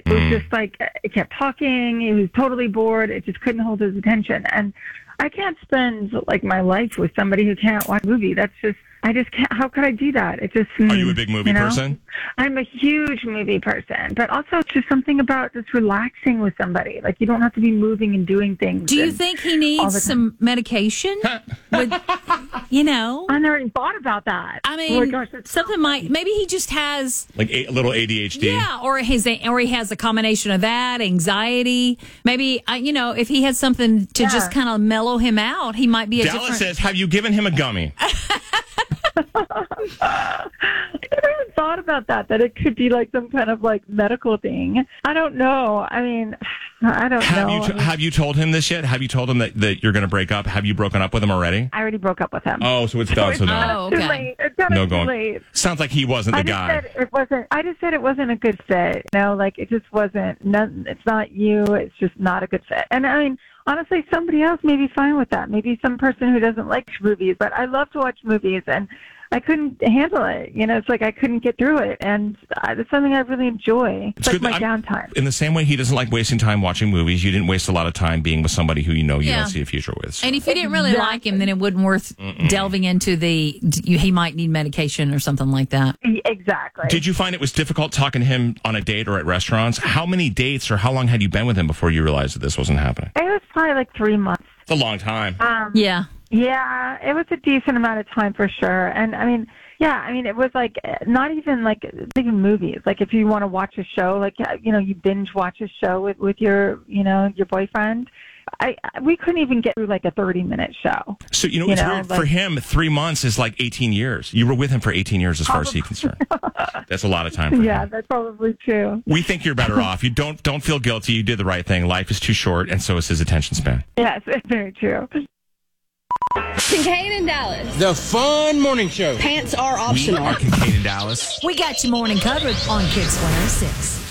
It was just like, it kept talking. He was totally bored. It just couldn't hold his attention. And I can't spend like my life with somebody who can't watch a movie. That's just, I just can't. How could I do that? It just. Are you a big movie person? I'm a huge movie person, but also just something about just relaxing with somebody. Like, you don't have to be moving and doing things. Do you think he needs some medication? I never even thought about that. I mean, something maybe he just has like a little ADHD. Yeah, or he has a combination of that, anxiety. Maybe if he had something to just kind of mellow him out, he might be Dallas says, have you given him a gummy? I never even thought about that it could be like some kind of like medical thing. I don't know. I mean, I don't know. Have you told him this yet? Have you told him that you're going to break up? Have you broken up with him already? I already broke up with him. Oh, so it's done. So no. Too late. It's kind of too late. Sounds like he wasn't the guy. I just said it wasn't a good fit. Like it just wasn't. It's not you. It's just not a good fit. And I mean, honestly, somebody else may be fine with that. Maybe some person who doesn't like movies, but I love to watch movies, and I couldn't handle it. It's like I couldn't get through it, and it's something I really enjoy. It's like my downtime. In the same way he doesn't like wasting time watching movies, you didn't waste a lot of time being with somebody who you don't see a future with. So. And if you didn't really like him, then it wouldn't worth delving into he might need medication or something like that. Exactly. Did you find it was difficult talking to him on a date or at restaurants? How many dates or how long had you been with him before you realized that this wasn't happening? It was probably like 3 months. It's a long time. Yeah. Yeah, it was a decent amount of time for sure. And I mean, it was like not even like even movies. Like if you want to watch a show, like you binge watch a show with your your boyfriend. We couldn't even get through like a 30-minute show. So it's weird for him. 3 months is like 18 years. You were with him for 18 years, as far as he's concerned. That's a lot of time for him. Yeah, that's probably true. We think you're better off. You don't feel guilty. You did the right thing. Life is too short, and so is his attention span. Yes, it's very true. Kincaid and Dallas. The fun morning show. Pants are optional. We are Kincaid and Dallas. We got your morning covered on Kids 106.